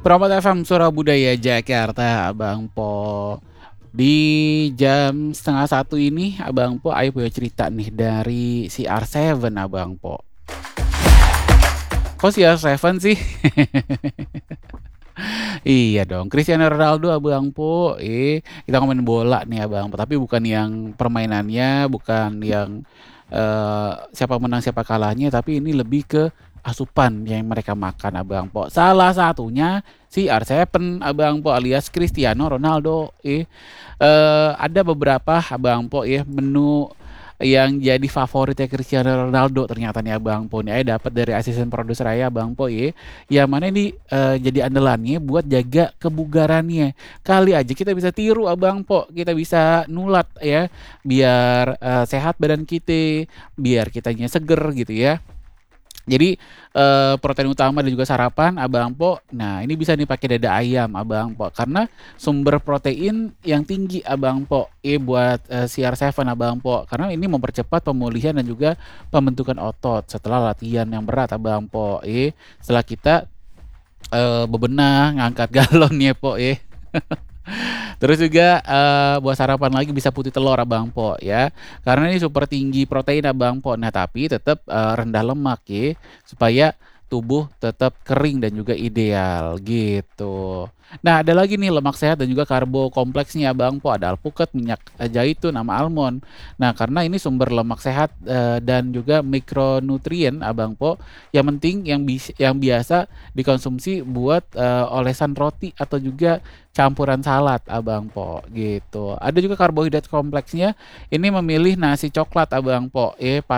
Promote FM Surabudaya Jakarta, Abang Po. Di jam setengah satu ini, Abang Po, ayo punya cerita nih dari CR7, Abang Po. Kok CR7 sih? Iya dong, Cristiano Ronaldo, Abang Po. Kita ngomongin bola nih, Abang Po. Tapi bukan yang permainannya, bukan yang siapa menang siapa kalahnya, tapi ini lebih ke asupan yang mereka makan, Abang Po. Salah satunya si R7, Abang Po, alias Cristiano Ronaldo. Ada beberapa, Abang Po, ya, menu yang jadi favoritnya Cristiano Ronaldo ternyata nih, Abang Po. Nih dapat dari asisten produser saya, Abang Po, ya. Yang mana ini jadi andalannya buat jaga kebugarannya. Kali aja kita bisa tiru, Abang Po. Kita bisa nulat ya, biar sehat badan kita, biar kitanya seger gitu ya. Jadi protein utama dan juga sarapan, Abang Po. Nah, ini bisa nih pakai dada ayam, Abang Po, karena sumber protein yang tinggi, Abang Po. Buat CR7, Abang Po, karena ini mempercepat pemulihan dan juga pembentukan otot setelah latihan yang berat, Abang Po. Setelah kita bebenah ngangkat galon ya, Po. Terus juga buat sarapan lagi bisa putih telur, Abang Po, ya. Karena ini super tinggi protein, Abang Po. Nah, tapi tetap rendah lemak ya, supaya tubuh tetap kering dan juga ideal gitu. Nah, ada lagi nih lemak sehat dan juga karbo kompleksnya, Abang Po. Ada alpukat, minyak zaitun, sama almond. Nah, karena ini sumber lemak sehat dan juga mikronutrien, Abang Po. Yang penting yang biasa dikonsumsi buat olesan roti atau juga campuran salad, Abang Po, gitu. Ada juga karbohidrat kompleksnya. Ini memilih nasi coklat, Abang Po,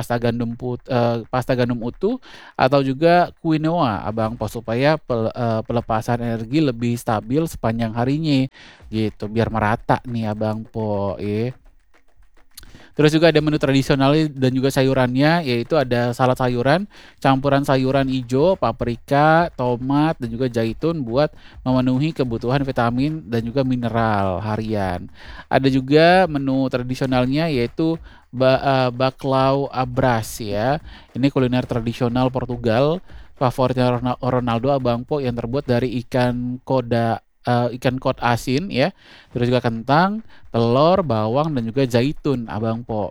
pasta gandum utuh atau juga quinoa, Abang Po, supaya pelepasan energi lebih stabil sepanjang harinya, gitu. Biar merata nih, Abang Po, ya. Terus juga ada menu tradisional dan juga sayurannya, yaitu ada salad sayuran, campuran sayuran hijau, paprika, tomat, dan juga zaitun buat memenuhi kebutuhan vitamin dan juga mineral harian. Ada juga menu tradisionalnya, yaitu baklau abras ya. Ini kuliner tradisional Portugal, favoritnya Ronaldo, Abang Po, yang terbuat dari ikan kod asin ya. Terus juga kentang, telur, bawang, dan juga zaitun, Abang Po.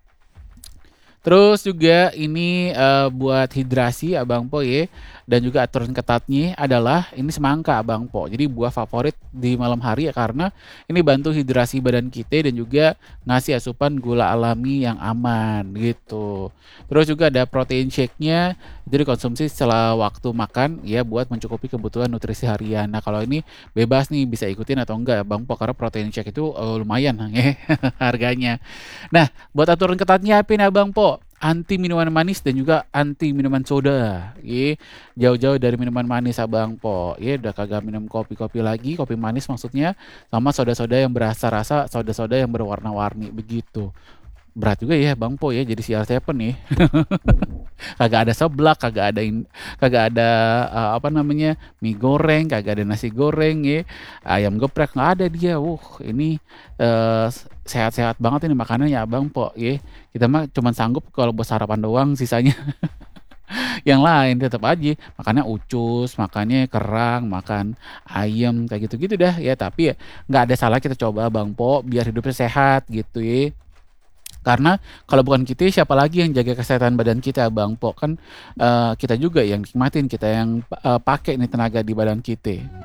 Terus juga ini buat hidrasi, Abang Po, ya. Dan juga aturan ketatnya adalah ini semangka, Abang Po. Jadi buah favorit di malam hari ya, karena ini bantu hidrasi badan kita dan juga ngasih asupan gula alami yang aman gitu. Terus juga ada protein shake-nya, itu dikonsumsi setelah waktu makan ya, buat mencukupi kebutuhan nutrisi harian. Nah, kalau ini bebas nih bisa ikutin atau enggak, Bang Po, karena protein shake itu lumayan ya harganya. Nah, buat aturan ketatnya apa nih, Abang Po? Anti minuman manis dan juga anti minuman soda. Jauh-jauh dari minuman manis, Abang Po. Udah kagak minum kopi-kopi lagi, kopi manis maksudnya, sama soda-soda yang berasa rasa, soda-soda yang berwarna-warni begitu. Berat juga ya, Bang Po, ya, jadi CR7 nih. Kagak ada seblak, kagak ada apa namanya, mie goreng, kagak ada nasi goreng ya, ayam geprek nggak ada dia. Ini sehat-sehat banget ini makanannya, Abang Po ya. Kita mah cuman sanggup kalau buat sarapan doang, sisanya yang lain tetap aja makannya ucus, makannya kerang, makan ayam kayak gitu-gitu dah ya. Tapi ya nggak ada salah kita coba, Bang Po, biar hidupnya sehat gitu ya. Karena kalau bukan kita, siapa lagi yang jaga kesehatan badan kita, Bang Po? Kan kita juga yang nikmatin, kita yang pakai nih tenaga di badan kita.